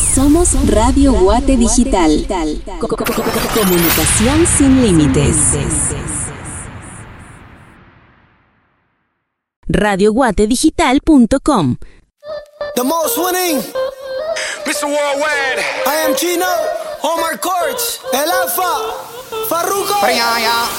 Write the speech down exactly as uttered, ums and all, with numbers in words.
Somos Radio Guate Digital. Comunicación sin límites. radio guate digital punto com. The most winning Mister Worldwide. I am Chino, Omar Courts, El Alfa, Farruko.